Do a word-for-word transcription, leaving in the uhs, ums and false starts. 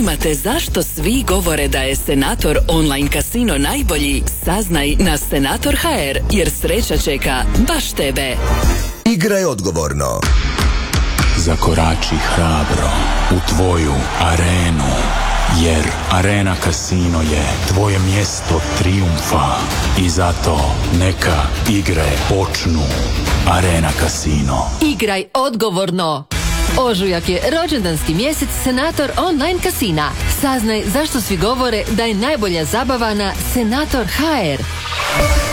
zanima te zašto svi govore da je Senator online kasino najbolji? Saznaj na Senator ha er, jer sreća čeka baš tebe. Igraj odgovorno. Zakorači hrabro u tvoju arenu, jer Arena Casino je tvoje mjesto trijumfa i zato neka igre počnu. Arena Casino. Igraj odgovorno. Ožujak je rođendanski mjesec Senator online kasina. Saznaj zašto svi govore da je najbolja zabava na Senator ha er.